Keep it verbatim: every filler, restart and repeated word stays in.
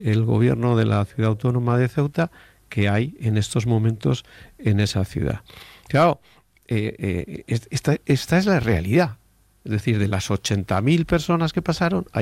el gobierno de la ciudad autónoma de Ceuta que hay en estos momentos en esa ciudad. Claro, eh, eh, esta, esta es la realidad. Es decir, de las ochenta mil personas que pasaron, hay